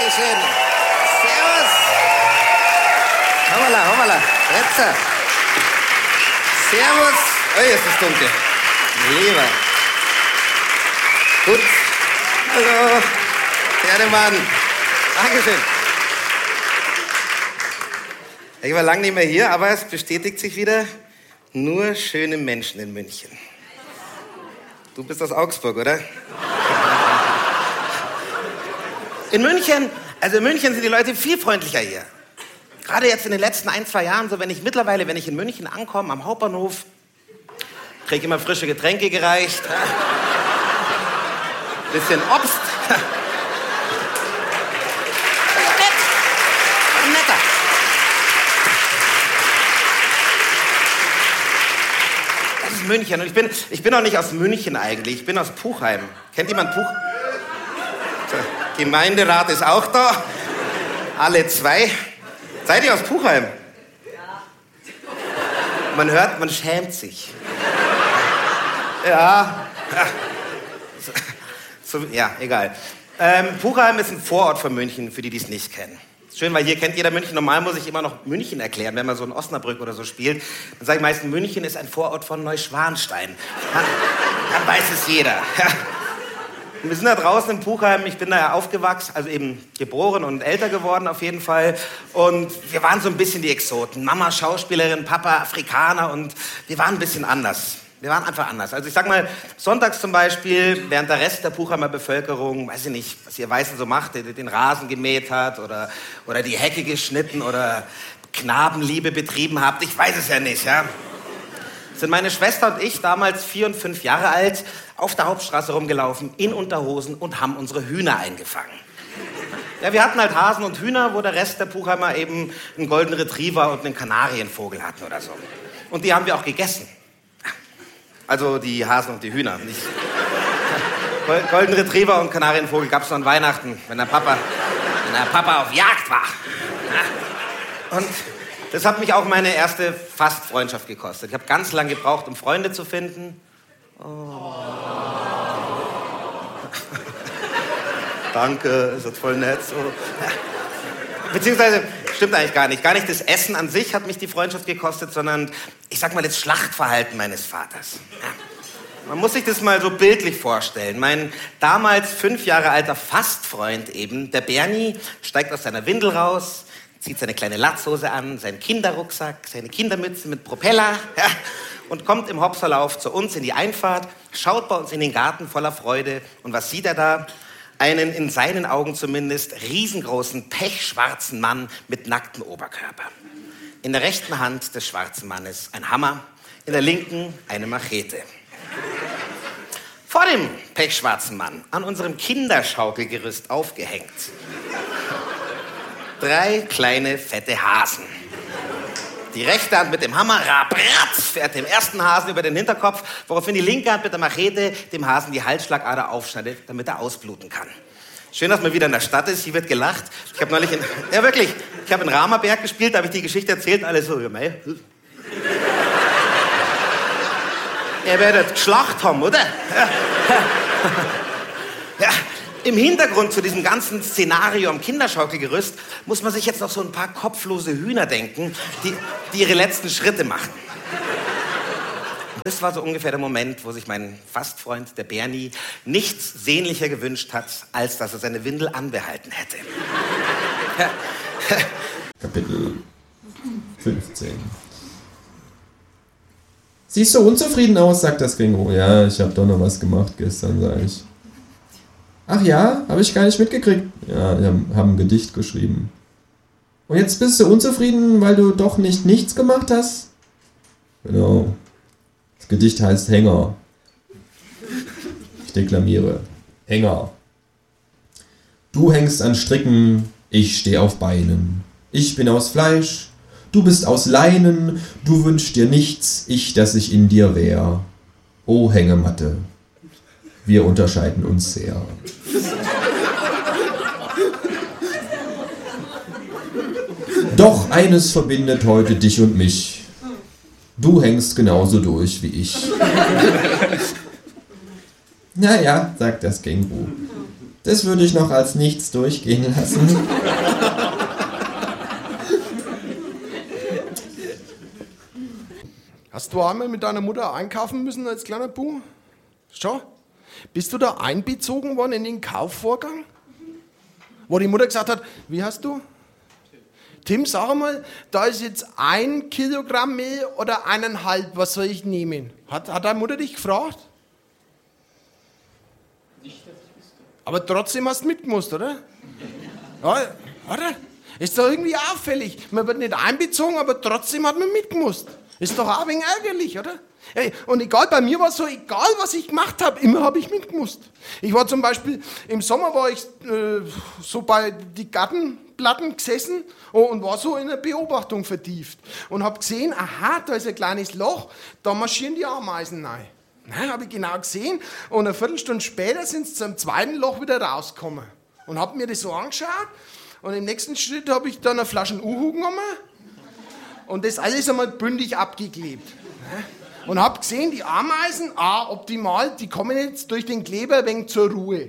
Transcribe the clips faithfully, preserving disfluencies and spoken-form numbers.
Dankeschön. Servus. Hoppala, hoppala. Jetzt. Servus. Oh, jetzt ist es dunkel. Lieber. Gut. Hallo. Herdemann. Dankeschön. Ich war lange nicht mehr hier, aber es bestätigt sich wieder. Nur schöne Menschen in München. Du bist aus Augsburg, oder? In München, also in München sind die Leute viel freundlicher hier. Gerade jetzt in den letzten ein, zwei Jahren, so wenn ich mittlerweile, wenn ich in München ankomme, am Hauptbahnhof, kriege ich immer frische Getränke gereicht. Bisschen Obst. Nett. Netter. Das ist München. Und ich bin, ich bin auch nicht aus München eigentlich. Ich bin aus Puchheim. Kennt jemand Puchheim? Der Gemeinderat ist auch da. Alle zwei. Seid ihr aus Puchheim? Ja. Man hört, man schämt sich. Ja. So, ja, egal. Ähm, Puchheim ist ein Vorort von München, für die, die es nicht kennen. Schön, weil hier kennt jeder München. Normal muss ich immer noch München erklären, wenn man so in Osnabrück oder so spielt. Dann sage ich meistens, München ist ein Vorort von Neuschwanstein. Dann, dann weiß es jeder. Und wir sind da draußen in Puchheim, ich bin da ja aufgewachsen, also eben geboren und älter geworden auf jeden Fall. Und wir waren so ein bisschen die Exoten. Mama Schauspielerin, Papa Afrikaner und wir waren ein bisschen anders. Wir waren einfach anders. Also ich sag mal, sonntags zum Beispiel, während der Rest der Puchheimer Bevölkerung, weiß ich nicht, was ihr Weißen so macht, den Rasen gemäht hat oder, oder die Hecke geschnitten oder Knabenliebe betrieben habt, ich weiß es ja nicht, ja. Sind meine Schwester und ich, damals vier und fünf Jahre alt, auf der Hauptstraße rumgelaufen, in Unterhosen und haben unsere Hühner eingefangen. Ja, wir hatten halt Hasen und Hühner, wo der Rest der Puchheimer eben einen Golden Retriever und einen Kanarienvogel hatten oder so. Und die haben wir auch gegessen. Also die Hasen und die Hühner. Nicht. Golden Retriever und Kanarienvogel gab es noch an Weihnachten, wenn der Papa, wenn der Papa auf Jagd war. Und das hat mich auch meine erste Fast-Freundschaft gekostet. Ich habe ganz lange gebraucht, um Freunde zu finden. Oh. Danke, ist das voll nett. So. Beziehungsweise, stimmt eigentlich gar nicht. Gar nicht das Essen an sich hat mich die Freundschaft gekostet, sondern, ich sag mal, das Schlachtverhalten meines Vaters. Ja. Man muss sich das mal so bildlich vorstellen. Mein damals fünf Jahre alter Fastfreund eben, der Bernie, steigt aus seiner Windel raus, zieht seine kleine Latzhose an, seinen Kinderrucksack, seine Kindermütze mit Propeller, ja, und kommt im Hopserlauf zu uns in die Einfahrt, schaut bei uns in den Garten voller Freude. Und was sieht er da? Einen, in seinen Augen zumindest, riesengroßen, pechschwarzen Mann mit nacktem Oberkörper. In der rechten Hand des schwarzen Mannes ein Hammer, in der linken eine Machete. Vor dem pechschwarzen Mann, an unserem Kinderschaukelgerüst aufgehängt, drei kleine, fette Hasen. Die rechte Hand mit dem Hammer, rabratz, fährt dem ersten Hasen über den Hinterkopf, woraufhin die linke Hand mit der Machete dem Hasen die Halsschlagader aufschneidet, damit er ausbluten kann. Schön, dass man wieder in der Stadt ist, hier wird gelacht. Ich habe neulich, in, ja wirklich, ich habe in Ramerberg gespielt, da habe ich die Geschichte erzählt und alle so, ja mei. Ihr werdet geschlacht haben, oder? Ja. Im Hintergrund zu diesem ganzen Szenario am Kinderschaukelgerüst muss man sich jetzt noch so ein paar kopflose Hühner denken, die, die ihre letzten Schritte machen. Das war so ungefähr der Moment, wo sich mein Fastfreund, der Bernie, nichts sehnlicher gewünscht hat, als dass er seine Windel anbehalten hätte. Kapitel fünfzehn. Siehst du unzufrieden aus, sagt das Känguru. Ja, ich habe doch noch was gemacht gestern, sage ich. Ach ja, habe ich gar nicht mitgekriegt. Ja, wir haben, haben ein Gedicht geschrieben. Und jetzt bist du unzufrieden, weil du doch nicht nichts gemacht hast? Genau. Das Gedicht heißt Hänger. Ich deklamiere. Hänger. Du hängst an Stricken, ich steh auf Beinen. Ich bin aus Fleisch, du bist aus Leinen. Du wünschst dir nichts, ich, dass ich in dir wär. O Hängematte. Wir unterscheiden uns sehr. Doch eines verbindet heute dich und mich. Du hängst genauso durch wie ich. Naja, sagt das Känguru. Das würde ich noch als nichts durchgehen lassen. Hast du einmal mit deiner Mutter einkaufen müssen als kleiner Bub? Schon? Bist du da einbezogen worden in den Kaufvorgang? Wo die Mutter gesagt hat, wie heißt du? Tim, sag mal, da ist jetzt ein Kilogramm Mehl oder eineinhalb, was soll ich nehmen? Hat, hat deine Mutter dich gefragt? Nicht, dass ich wüsste. Aber trotzdem hast du mitgemusst, oder? Ja, oder? Ist doch irgendwie auffällig. Man wird nicht einbezogen, aber trotzdem hat man mitgemusst. Ist doch auch ein wenig ärgerlich, oder? Ey, und egal, bei mir war es so, egal was ich gemacht habe, immer habe ich mitgemusst. Ich war zum Beispiel, im Sommer war ich äh, so bei die Gartenplatten gesessen und war so in eine Beobachtung vertieft. Und habe gesehen, aha, da ist ein kleines Loch, da marschieren die Ameisen rein. Habe ich genau gesehen und eine Viertelstunde später sind sie zum zweiten Loch wieder rausgekommen. Und habe mir das so angeschaut und im nächsten Schritt habe ich dann eine Flasche Uhu genommen und das alles einmal bündig abgeklebt. Und habe gesehen, die Ameisen, ah, optimal, die kommen jetzt durch den Kleber ein wenig zur Ruhe.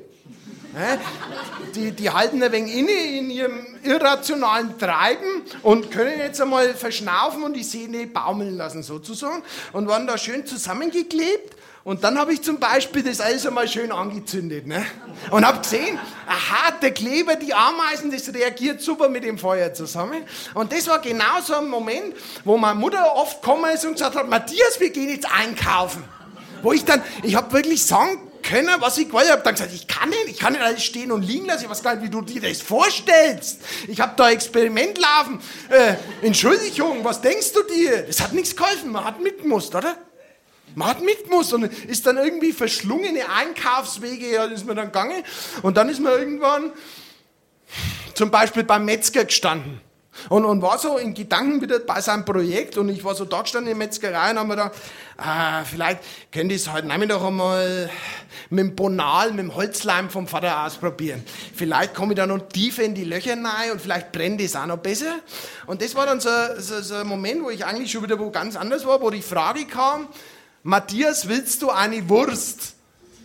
Die, die halten ein wenig inne in ihrem irrationalen Treiben und können jetzt einmal verschnaufen und die Sehne baumeln lassen sozusagen und waren da schön zusammengeklebt. Und dann habe ich zum Beispiel das alles einmal schön angezündet. Ne? Und habe gesehen, aha, der Kleber, die Ameisen, das reagiert super mit dem Feuer zusammen. Und das war genau so ein Moment, wo meine Mutter oft gekommen ist und gesagt hat, Matthias, wir gehen jetzt einkaufen. Wo ich dann, ich habe wirklich sagen können, was ich wollte. Ich habe dann gesagt, ich kann nicht, ich kann nicht alles stehen und liegen lassen. Ich weiß gar nicht, wie du dir das vorstellst. Ich habe da Experiment laufen. Äh, Entschuldigung, was denkst du dir? Das hat nichts geholfen, man hat mitgemusst, oder? Man hat mitgemusst und ist dann irgendwie verschlungene Einkaufswege, ja, ist man dann gegangen. Und dann ist man irgendwann zum Beispiel beim Metzger gestanden. Und, und war so in Gedanken wieder bei seinem Projekt und ich war so da gestanden in der Metzgerei und haben mir gedacht, ah, vielleicht könnte ich es heute Nachmittag einmal mit dem Bonal, mit dem Holzleim vom Vater ausprobieren. Vielleicht komme ich da noch tiefer in die Löcher rein und vielleicht brennt es auch noch besser. Und das war dann so, so, so ein Moment, wo ich eigentlich schon wieder wo ganz anders war, wo die Frage kam, Matthias, willst du eine Wurst?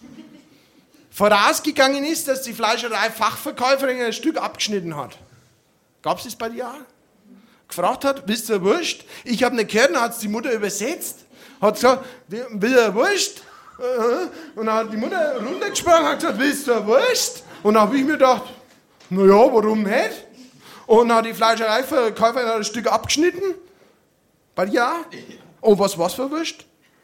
Vorausgegangen ist, dass die Fleischerei-Fachverkäuferin ein Stück abgeschnitten hat. Gab es das bei dir auch? Gefragt hat, willst du eine Wurst? Ich habe nicht gehört, dann hat es die Mutter übersetzt. Hat gesagt, will er eine Wurst? Und dann hat die Mutter runtergesprungen und hat gesagt, willst du eine Wurst? Und dann habe ich mir gedacht, naja, warum nicht? Und dann hat die Fleischereiverkäuferin ein Stück abgeschnitten. Bei dir auch? Oh, was war's für eine Wurst?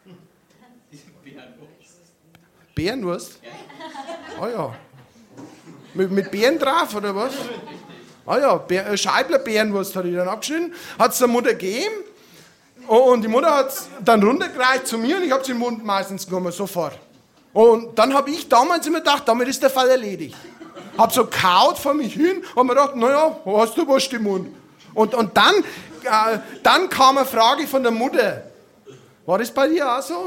Bärenwurst? Ah ja. Mit, mit Beeren drauf, oder was? Ah ja, Bär, Scheibler Bärenwurst hat die dann abgeschnitten, hat es der Mutter gegeben und die Mutter hat es dann runtergereicht zu mir und ich habe es im Mund meistens genommen, sofort. Und dann habe ich damals immer gedacht, damit ist der Fall erledigt. Habe so kaut vor mich hin und mir gedacht, naja, hast du Wurst im Mund. Und, und dann, äh, dann kam eine Frage von der Mutter. War das bei dir auch so?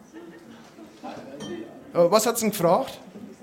Äh, was hat sie denn gefragt?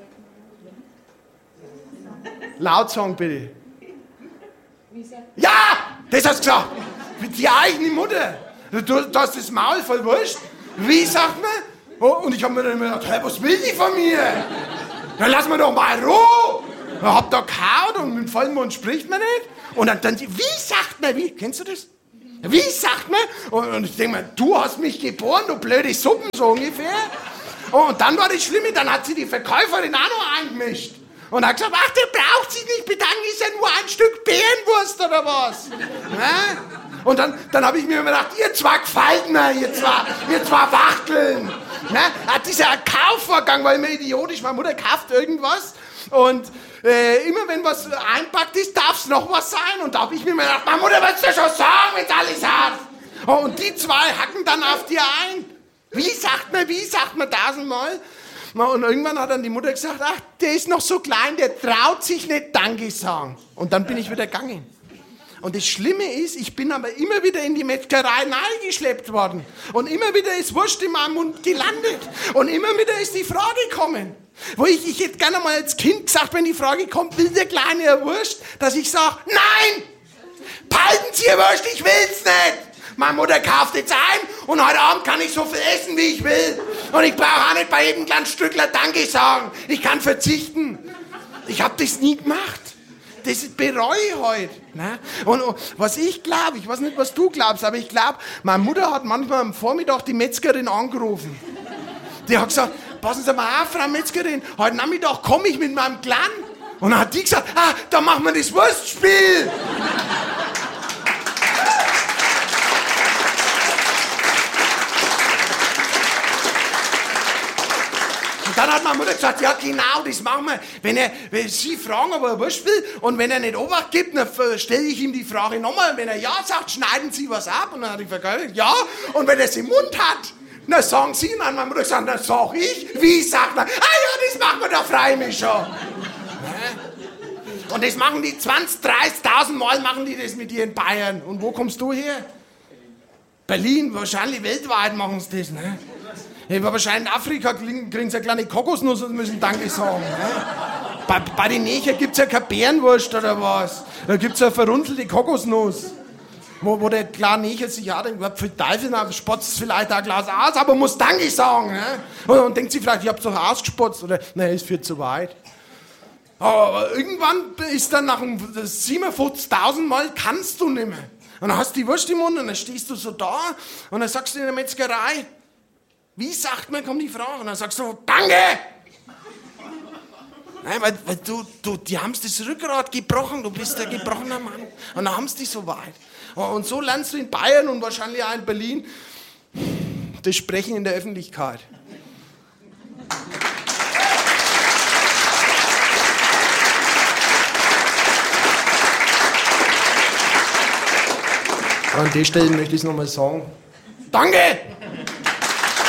Laut sagen bitte. Ja, das hast du gesagt. Die eigene Mutter. Du, du hast das Maul voll Wurst. Wie sagt man? Oh, und ich habe mir dann immer gedacht, hey, was will die von mir? Dann lass mir doch mal Ruhe. Ich hab da gehauen und mit vollem Mund spricht man nicht. Und dann, dann wie sagt man, wie? Kennst du das? Wie sagt man? Und, und ich denke mir, du hast mich geboren, du blöde Suppen, so ungefähr. Und dann war das Schlimme, dann hat sie die Verkäuferin auch noch eingemischt. Und hat gesagt, ach, der braucht sich nicht bedanken, ist ja nur ein Stück Bärenwurst oder was. Ne? Und dann, dann habe ich mir immer gedacht, ihr zwei gefällt mir, ihr zwei, ihr zwei Wachteln. Ne? Dieser Kaufvorgang war immer idiotisch, meine Mutter kauft irgendwas und äh, immer wenn was einpackt ist, darf es noch was sein. Und da habe ich mir immer gedacht, meine Mutter wird es ja schon sagen, wenn es alles hat. Oh, und die zwei hacken dann auf dir ein. Wie sagt man, wie sagt man tausendmal? Und irgendwann hat dann die Mutter gesagt, ach, der ist noch so klein, der traut sich nicht Danke sagen. Und dann bin ich wieder gegangen. Und das Schlimme ist, ich bin aber immer wieder in die Metzgerei reingeschleppt worden. Und immer wieder ist Wurst in meinem Mund gelandet. Und immer wieder ist die Frage gekommen. Wo ich, ich hätte gerne mal als Kind gesagt, wenn die Frage kommt, will der Kleine eine Wurst? Dass ich sage, nein! Behalten Sie Ihr Wurst, ich will's nicht! Meine Mutter kauft jetzt ein und heute Abend kann ich so viel essen, wie ich will. Und ich brauche auch nicht bei jedem kleinen Stückler Danke sagen. Ich kann verzichten. Ich habe das nie gemacht. Das bereue ich heute. Ne? Und, und was ich glaube, ich weiß nicht, was du glaubst, aber ich glaube, meine Mutter hat manchmal am Vormittag die Metzgerin angerufen. Die hat gesagt, passen Sie mal auf, Frau Metzgerin, heute Nachmittag komme ich mit meinem Clan. Und dann hat die gesagt, ah, da machen wir das Wurstspiel. Und dann hat meine Mutter gesagt, ja genau, das machen wir. Wenn, er, wenn Sie fragen, ob er Wurst will, und wenn er nicht Obacht gibt, dann stelle ich ihm die Frage nochmal. Wenn er ja sagt, schneiden Sie was ab. Und dann hat ich gesagt, ja. Und wenn er es im Mund hat, dann sagen Sie. Und dann hat meine Mutter gesagt, dann sag ich. Wie sagt man? Ah ja, das machen wir, da freue ich mich schon. Und das machen die zwanzig, dreißigtausend Mal machen die das mit dir in Bayern. Und wo kommst du her? Berlin, wahrscheinlich weltweit machen sie das, ne? Ja, wahrscheinlich in Afrika kriegen sie eine kleine Kokosnuss und müssen Danke sagen. Ne? Bei, bei den Neger gibt es ja keine Bärenwurst oder was. Da gibt es ja eine verrunzelte Kokosnuss. Wo, wo der kleine Neger sich ja denkt, für Teufel, spotzt vielleicht ein Glas aus, aber muss Danke sagen. Ne? Und, und denkt sich vielleicht, ich hab's doch ausgespotzt. Oder, nein, es führt zu weit. Aber irgendwann ist dann nach siebenundfünfzigtausend Mal kannst du nicht mehr. Und dann hast du die Wurst im Mund und dann stehst du so da und dann sagst du in der Metzgerei, wie sagt man, kommt die Frage, und dann sagst du, Danke! Nein, weil, weil du, du, die haben das Rückgrat gebrochen, du bist ein gebrochener Mann. Und dann haben sie dich so weit. Und so lernst du in Bayern und wahrscheinlich auch in Berlin das Sprechen in der Öffentlichkeit. An der Stelle möchte ich es nochmal sagen. Danke!